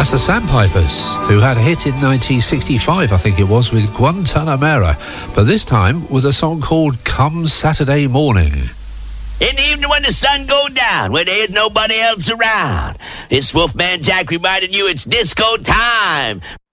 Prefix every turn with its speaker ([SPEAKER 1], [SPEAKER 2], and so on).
[SPEAKER 1] That's the Sandpipers, who had a hit in 1965, I think it was, with Guantanamera, but this time with a song called Come Saturday Morning.
[SPEAKER 2] In the evening when the sun go down, when there's nobody else around, this Wolfman Jack reminding you it's disco time.